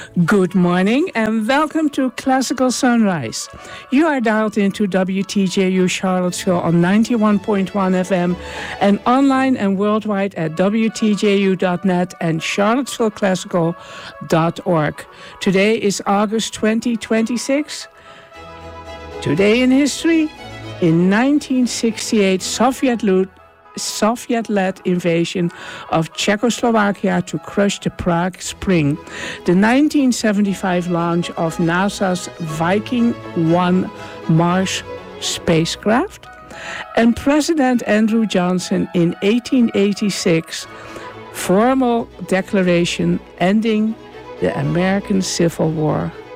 Good morning and welcome to Classical Sunrise. You are dialed into WTJU Charlottesville on 91.1 FM and online and worldwide at WTJU.net and charlottesvilleclassical.org. Today is August 2026. Today in history, in 1968, Soviet-led invasion of Czechoslovakia to crush the Prague Spring, the 1975 launch of NASA's Viking 1 Mars spacecraft, and President Andrew Johnson in 1886 formal declaration ending the American Civil War.